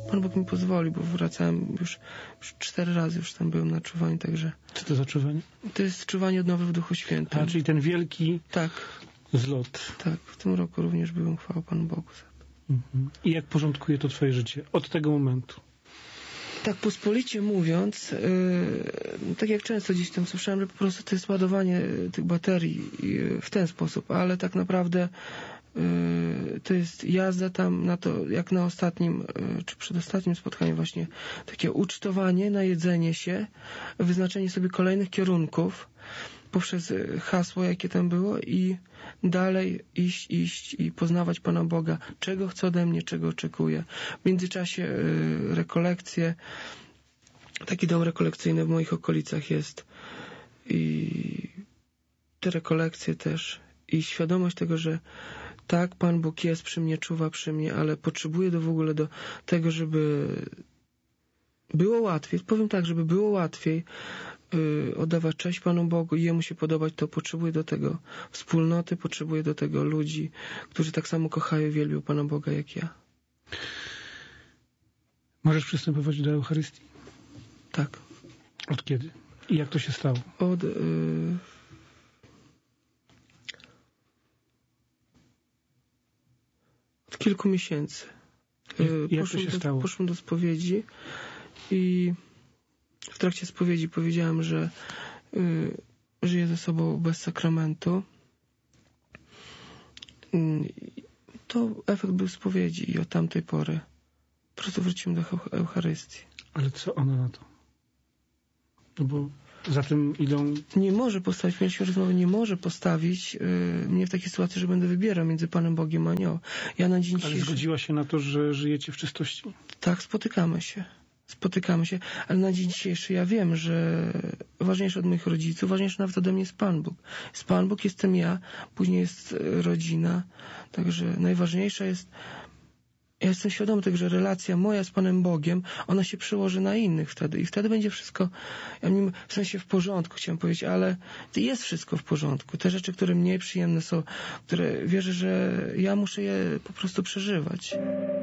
Pan Bóg mi pozwoli, bo wracałem już 4 razy już tam byłem na czuwaniu, także... Co to za czuwanie? To jest czuwanie odnowy w Duchu Świętym. A, czyli ten wielki Tak, zlot. tak. W tym roku również byłem, chwała Panu Bogu za to. I jak porządkuje to twoje życie od tego momentu? Tak pospolicie mówiąc, tak jak często gdzieś tam słyszałem, że po prostu to jest ładowanie tych baterii w ten sposób, ale tak naprawdę to jest jazda tam na to, jak na ostatnim, czy przedostatnim spotkaniu właśnie, takie ucztowanie, najedzenie się, wyznaczenie sobie kolejnych kierunków poprzez hasło, jakie tam było i dalej iść i poznawać Pana Boga, czego chce ode mnie, czego oczekuje. W międzyczasie rekolekcje, taki dom rekolekcyjny w moich okolicach jest i te rekolekcje też i świadomość tego, że tak, Pan Bóg jest przy mnie, czuwa przy mnie, ale potrzebuję w ogóle do tego, żeby było łatwiej, powiem tak, żeby było łatwiej oddawać cześć Panu Bogu i Jemu się podobać, to potrzebuję do tego wspólnoty, potrzebuję do tego ludzi, którzy tak samo kochają i wielbią Pana Boga jak ja. Możesz przystępować do Eucharystii? Tak. Od kiedy? I jak to się stało? Od kilku miesięcy. Jak to się stało? Poszłem do spowiedzi i w trakcie spowiedzi powiedziałem, że żyję ze sobą bez sakramentu. To efekt był spowiedzi i od tamtej pory po prostu wróciłem do Eucharystii. Ale co ona na to? No bo za tym idą... Nie może postawić, mieliśmy rozmowę, nie może postawić mnie w takiej sytuacji, że będę wybierał między Panem Bogiem a nią. Ja na dzień dzisiejszy... Ale zgodziła się na to, że żyjecie w czystości? Tak, spotykamy się, ale na dzień dzisiejszy ja wiem, że ważniejszy od moich rodziców, ważniejszy nawet ode mnie jest Pan Bóg. Jest Pan Bóg, jestem ja, później jest rodzina, także najważniejsza jest, ja jestem świadomy tego, że relacja moja z Panem Bogiem, ona się przełoży na innych wtedy i wtedy będzie wszystko, w sensie w porządku, chciałem powiedzieć, ale jest wszystko w porządku. Te rzeczy, które mniej przyjemne są, które wierzę, że ja muszę je po prostu przeżywać.